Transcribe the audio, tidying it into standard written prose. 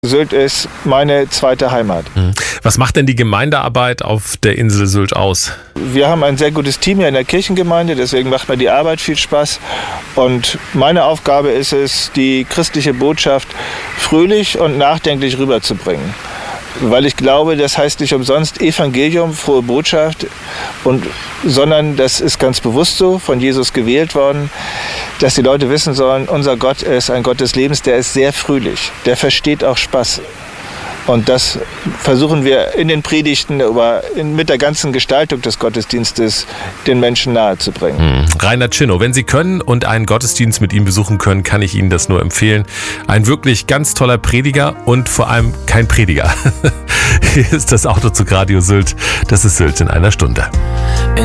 Sylt ist meine zweite Heimat. Was macht denn die Gemeindearbeit auf der Insel Sylt aus? Wir haben ein sehr gutes Team hier in der Kirchengemeinde, deswegen macht mir die Arbeit viel Spaß. Und meine Aufgabe ist es, die christliche Botschaft fröhlich und nachdenklich rüberzubringen. Weil ich glaube, das heißt nicht umsonst Evangelium, frohe Botschaft, sondern das ist ganz bewusst so von Jesus gewählt worden, dass die Leute wissen sollen, unser Gott ist ein Gott des Lebens, der ist sehr fröhlich, der versteht auch Spaß. Und das versuchen wir in den Predigten, aber mit der ganzen Gestaltung des Gottesdienstes den Menschen nahezubringen. Reinhard Czinno, wenn Sie können und einen Gottesdienst mit ihm besuchen können, kann ich Ihnen das nur empfehlen. Ein wirklich ganz toller Prediger und vor allem kein Prediger. Hier ist das Autozug Radio Sylt. Das ist Sylt in einer Stunde.